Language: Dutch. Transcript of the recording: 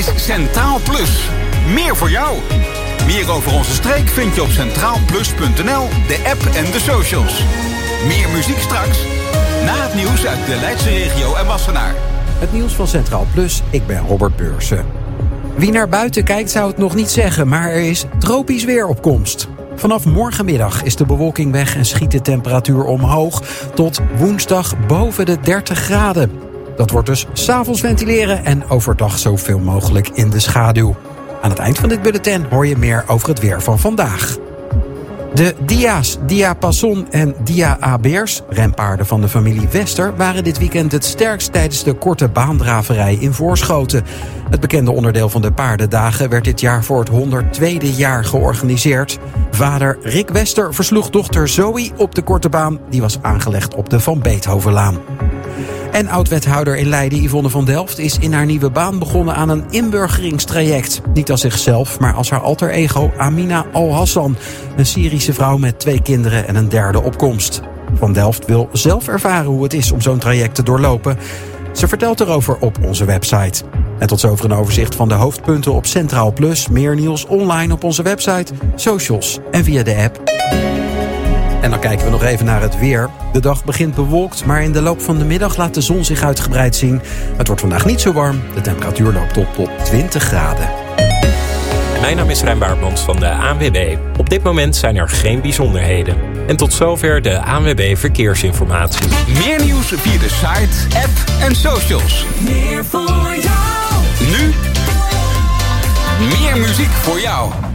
is Centraal Plus. Meer voor jou. Meer over onze streek vind je op centraalplus.nl, de app en de socials. Meer muziek straks. Na het nieuws uit de Leidse regio en Wassenaar. Het nieuws van Centraal Plus, ik ben Robert Beursen. Wie naar buiten kijkt zou het nog niet zeggen, maar er is tropisch weer op komst. Vanaf morgenmiddag is de bewolking weg en schiet de temperatuur omhoog tot woensdag boven de 30 graden. Dat wordt dus 's avonds ventileren en overdag zoveel mogelijk in de schaduw. Aan het eind van dit bulletin hoor je meer over het weer van vandaag. De Dia's, Diapason en Dia-A-beers, renpaarden van de familie Wester, waren dit weekend het sterkst tijdens de korte baandraverij in Voorschoten. Het bekende onderdeel van de paardendagen werd dit jaar voor het 102e jaar georganiseerd. Vader Rick Wester versloeg dochter Zoe op de korte baan. Die was aangelegd op de Van Beethovenlaan. En oud-wethouder in Leiden, Yvonne van Delft, is in haar nieuwe baan begonnen aan een inburgeringstraject. Niet als zichzelf, maar als haar alter ego Amina Al-Hassan. Een Syrische vrouw met 2 kinderen en een derde opkomst. Van Delft wil zelf ervaren hoe het is om zo'n traject te doorlopen. Ze vertelt erover op onze website. En tot zover een overzicht van de hoofdpunten op Centraal Plus. Meer nieuws online op onze website, socials en via de app. En dan kijken we nog even naar het weer. De dag begint bewolkt, maar in de loop van de middag laat de zon zich uitgebreid zien. Het wordt vandaag niet zo warm. De temperatuur loopt op tot 20 graden. Mijn naam is Rijn Baartmans van de ANWB. Op dit moment zijn er geen bijzonderheden. En tot zover de ANWB Verkeersinformatie. Meer nieuws via de site, app en socials. Meer voor jou. Nu meer muziek voor jou.